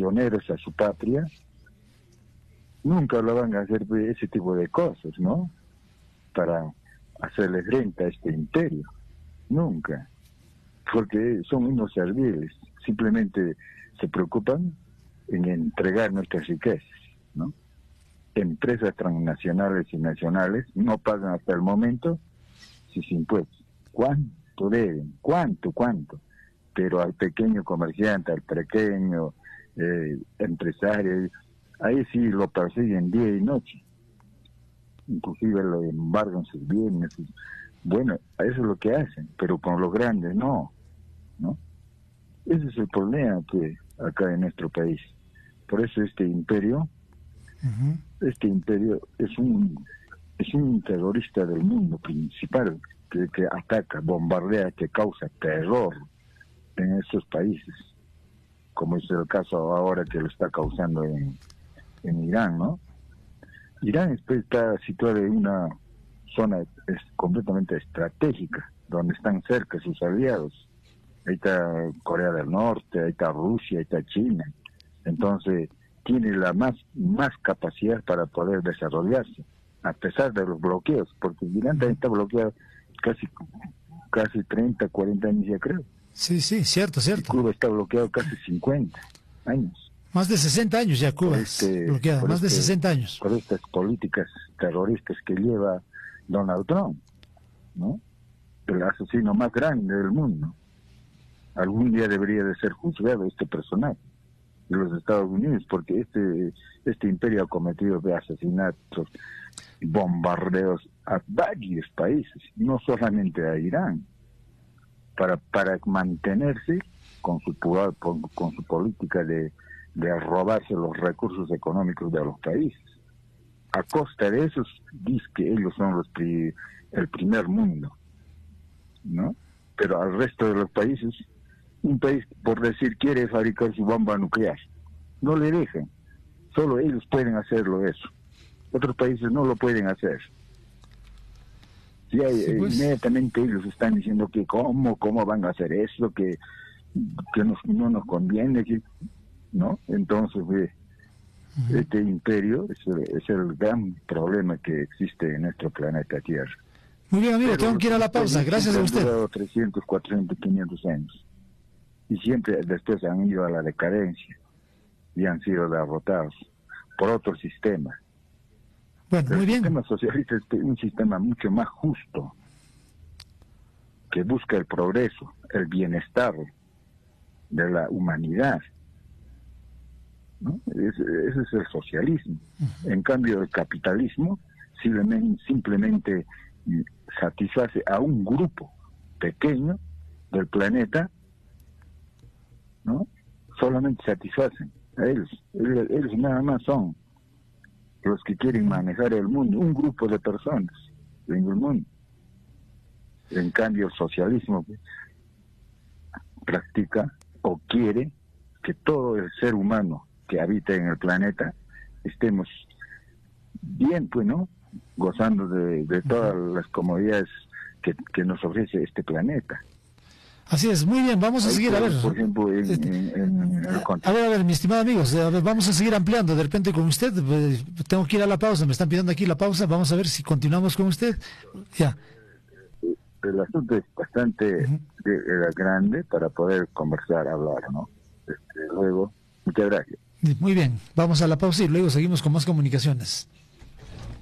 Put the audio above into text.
traicioneros a su patria, nunca lo van a hacer ese tipo de cosas, ¿no? Para hacerle frente a este imperio. Nunca. Porque son unos serviles. Simplemente se preocupan en entregar nuestras riquezas, ¿no? Empresas transnacionales y nacionales no pagan hasta el momento sus impuestos. ¿Cuánto deben? ¿Cuánto? Pero al pequeño comerciante, al pequeño empresario, ahí sí lo persiguen día y noche. Inclusive lo embargan sus bienes. Bueno, eso es lo que hacen, pero con los grandes no. Ese es el problema que acá en nuestro país. Por eso este imperio es un terrorista del mundo principal, que ataca, bombardea, que causa terror en esos países, como es el caso ahora que lo está causando en Irán, ¿no? Irán está situado en una zona completamente estratégica, donde están cerca sus aliados. Ahí está Corea del Norte, ahí está Rusia, ahí está China. Entonces tiene la más capacidad para poder desarrollarse, a pesar de los bloqueos, porque Irán también está bloqueado casi 30, 40 años ya creo. Sí, cierto. Cuba está bloqueado casi 50 años. Más de 60 años ya Cuba bloqueada, más de 60 años. Por estas políticas terroristas que lleva Donald Trump, ¿no? El asesino más grande del mundo. Algún día debería de ser juzgado este personaje de los Estados Unidos, porque este imperio ha cometido de asesinatos y bombardeos a varios países, no solamente a Irán, para mantenerse con su política de robarse los recursos económicos de los países. A costa de esos, dice que ellos son el primer mundo, ¿no? Pero al resto de los países, un país, por decir, quiere fabricar su bomba nuclear, no le dejan. Solo ellos pueden hacerlo eso. Otros países no lo pueden hacer. Ya, sí, pues, inmediatamente ellos están diciendo que cómo van a hacer eso, que no nos conviene, ¿no? Entonces, este imperio es el gran problema que existe en nuestro planeta Tierra. Muy bien, amigo, tengo que ir a la pausa. Gracias a usted. Han durado 300, 400, 500 años. Y siempre después han ido a la decadencia y han sido derrotados por otro sistema. Bueno, muy bien. El sistema socialista es un sistema mucho más justo, que busca el progreso, el bienestar de la humanidad, ¿no? Ese es el socialismo. En cambio, el capitalismo simplemente satisface a un grupo pequeño del planeta, ¿no? Solamente satisfacen a ellos. Ellos nada más son los que quieren manejar el mundo, un grupo de personas en el mundo. En cambio, el socialismo practica o quiere que todo el ser humano que habita en el planeta estemos bien, pues, ¿no? Gozando de todas las comodidades que nos ofrece este planeta. Así es, muy bien, vamos a seguir, a ver. Por ejemplo, a ver, mi estimado amigos, vamos a seguir ampliando de repente con usted. Tengo que ir a la pausa, me están pidiendo aquí la pausa, vamos a ver si continuamos con usted. Ya. El asunto es bastante grande para poder conversar, hablar, ¿no? Luego, muchas gracias. Muy bien, vamos a la pausa y luego seguimos con más comunicaciones.